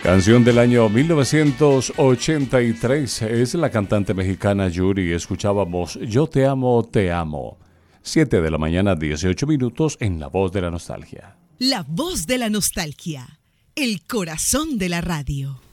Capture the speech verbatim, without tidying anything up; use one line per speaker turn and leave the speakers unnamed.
Canción del año mil novecientos ochenta y tres. Es la cantante mexicana Yuri. Escuchábamos Yo te amo, te amo. siete de la mañana, dieciocho minutos en La Voz de la Nostalgia.
La Voz de la Nostalgia. El corazón de la radio.